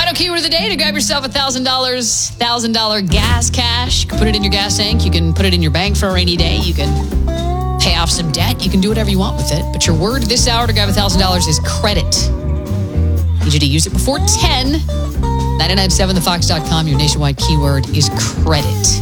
Final keyword of the day to grab yourself $1,000 gas cash. You can put it in your gas tank. You can put it in your bank for a rainy day. You can pay off some debt. You can do whatever you want with it. But your word this hour to grab $1,000 is credit. Need you to use it before 10. 997thefox.com. Your nationwide keyword is credit.